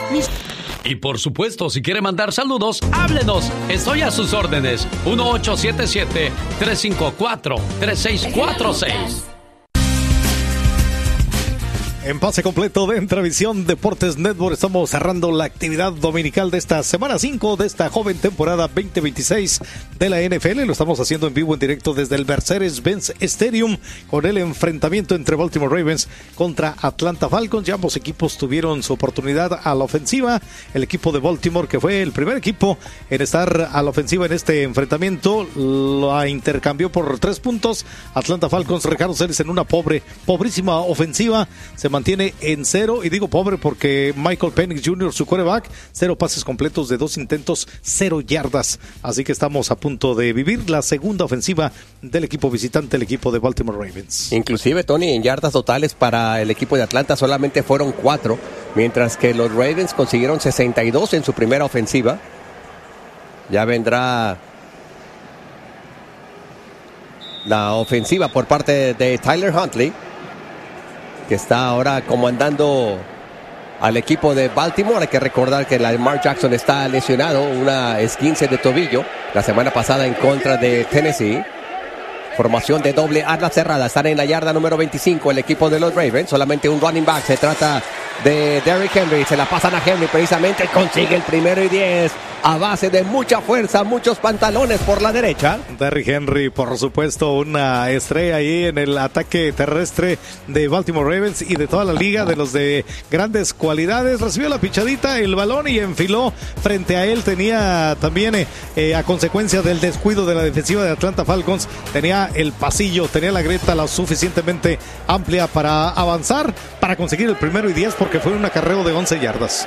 Y por supuesto, si quiere mandar saludos, háblenos. Estoy a sus órdenes. 1877-354-3646. En pase completo de Entravisión Deportes Network estamos cerrando la actividad dominical de esta semana 5 de esta joven temporada 2026 de la NFL. Lo estamos haciendo en vivo, en directo desde el Mercedes-Benz Stadium con el enfrentamiento entre Baltimore Ravens contra Atlanta Falcons. Ya ambos equipos tuvieron su oportunidad a la ofensiva. El equipo de Baltimore, que fue el primer equipo en estar a la ofensiva en este enfrentamiento, la intercambió por 3 puntos. Atlanta Falcons, Ricardo Celis, en una pobrísima ofensiva, se mantiene en 0, y digo pobre porque Michael Penix Jr., su quarterback, 0 pases completos de 2 intentos, 0 yardas. Así que estamos a punto de vivir la segunda ofensiva del equipo visitante, el equipo de Baltimore Ravens. Inclusive, Tony, en yardas totales para el equipo de Atlanta solamente fueron 4, mientras que los Ravens consiguieron 62 en su primera ofensiva. Ya vendrá la ofensiva por parte de Tyler Huntley, que está ahora comandando al equipo de Baltimore. Hay que recordar que Lamar Jackson está lesionado, una esguince de tobillo, la semana pasada en contra de Tennessee. Formación de doble ala cerrada, están en la yarda número 25 el equipo de los Ravens, solamente un running back, se trata de Derrick Henry, se la pasan a Henry precisamente, consigue el 1º y 10 a base de mucha fuerza, muchos pantalones por la derecha. Derrick Henry, por supuesto, una estrella ahí en el ataque terrestre de Baltimore Ravens y de toda la liga, de los de grandes cualidades. Recibió la pichadita, el balón, y enfiló frente a él. Tenía también, a consecuencia del descuido de la defensiva de Atlanta Falcons, tenía el pasillo, tenía la grieta lo suficientemente amplia para avanzar, para conseguir el 1º y 10, porque fue un acarreo de 11 yardas.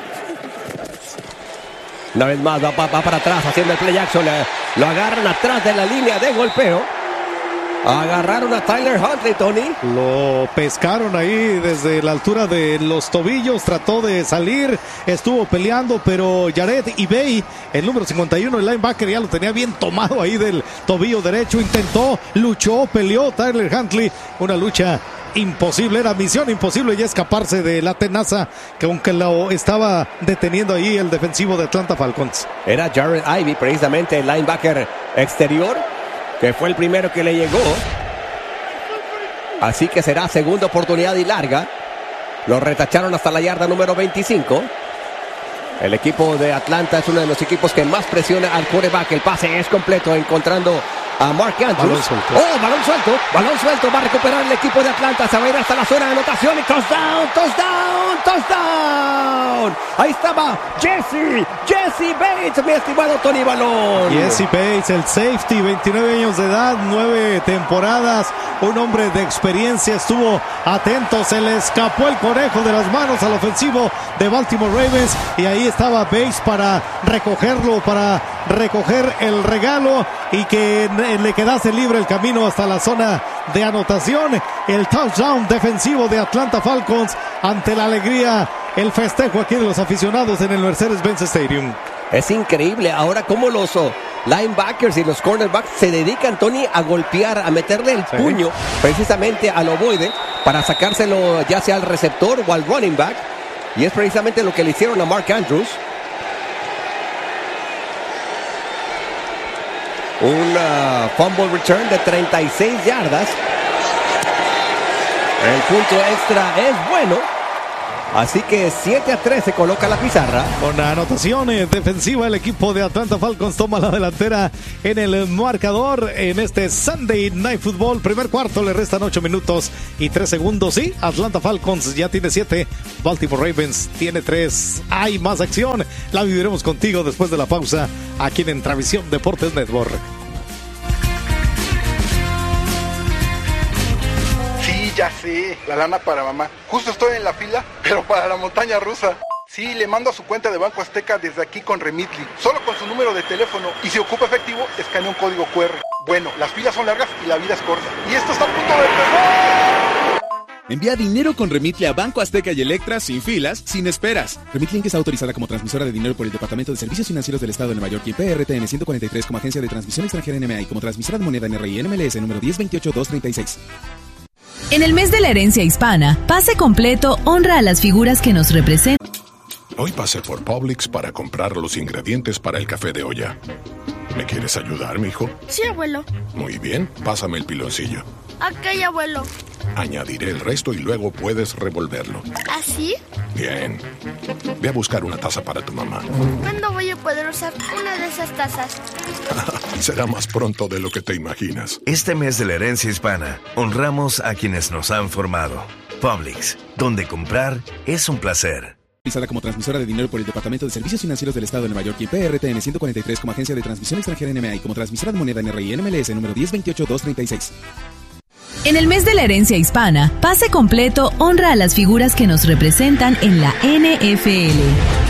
Una vez más va para atrás haciendo el play action, lo agarran atrás de la línea de golpeo. Agarraron a Tyler Huntley, Tony. Lo pescaron ahí desde la altura de los tobillos, trató de salir, estuvo peleando, pero Jared Ibey, el número 51, el linebacker, ya lo tenía bien tomado ahí del tobillo derecho. Intentó, luchó, peleó Tyler Huntley, una lucha imposible, era misión imposible ya escaparse de la tenaza que aunque lo estaba deteniendo ahí el defensivo de Atlanta Falcons. Era Jared Ivey, precisamente el linebacker exterior, que fue el primero que le llegó. Así que será segunda oportunidad y larga. Lo retacharon hasta la yarda número 25. El equipo de Atlanta es uno de los equipos que más presiona al quarterback. El pase es completo, encontrando a Mark Andrews. Balón suelto, va a recuperar el equipo de Atlanta, se va a ir hasta la zona de anotación y touchdown. Ahí estaba Jesse Bates, mi estimado Tony Balón. Jesse Bates, el safety, 29 años de edad, 9 temporadas, un hombre de experiencia, estuvo atento, se le escapó el conejo de las manos al ofensivo de Baltimore Ravens, y ahí estaba Bates para recogerlo, para recoger el regalo y que le quedase libre el camino hasta la zona de anotación. El touchdown defensivo de Atlanta Falcons, ante la alegría, el festejo aquí de los aficionados en el Mercedes-Benz Stadium. Es increíble ahora cómo los linebackers y los cornerbacks se dedican, Tony, a golpear, a meterle el puño precisamente al ovoide para sacárselo ya sea al receptor o al running back, y es precisamente lo que le hicieron a Mark Andrews. Un fumble return de 36 yardas. El punto extra es bueno. Así que 7-3 se coloca la pizarra. Con la anotación defensiva, el equipo de Atlanta Falcons toma la delantera en el marcador en este Sunday Night Football. Primer cuarto, le restan 8 minutos y 3 segundos. Sí, Atlanta Falcons ya tiene 7, Baltimore Ravens tiene 3. Hay más acción, la viviremos contigo después de la pausa aquí en Entravisión Deportes Network. Ya sé, la lana para mamá. Justo estoy en la fila, pero para la montaña rusa. Sí, le mando a su cuenta de Banco Azteca desde aquí con Remitly. Solo con su número de teléfono. Y si ocupa efectivo, escanea un código QR. Bueno, las filas son largas y la vida es corta. Y esto está a punto de empezar. Envía dinero con Remitly a Banco Azteca y Electra sin filas, sin esperas. Remitly Inc. está autorizada como transmisora de dinero por el Departamento de Servicios Financieros del Estado de Nueva York y PRTN 143 como agencia de transmisión extranjera NMA y como transmisora de moneda NRI NMLS número 1028-236. En el mes de la herencia hispana, Pase Completo honra a las figuras que nos representan. Hoy pasé por Publix para comprar los ingredientes para el café de olla. ¿Me quieres ayudar, mijo? Sí, abuelo. Muy bien, pásame el piloncillo. Ok, abuelo. Añadiré el resto y luego puedes revolverlo. ¿Así? Bien. Ve a buscar una taza para tu mamá. ¿Cuándo voy a poder usar una de esas tazas? Será más pronto de lo que te imaginas. Este mes de la herencia hispana, honramos a quienes nos han formado. Publix, donde comprar es un placer. Autorizada como transmisora de dinero por el Departamento de Servicios Financieros del Estado de Nueva York y PRTN 143 como agencia de transmisión extranjera NMA y como transmisora de moneda NRI NMLS número 1028236. En el mes de la herencia hispana, Pase Completo honra a las figuras que nos representan en la NFL.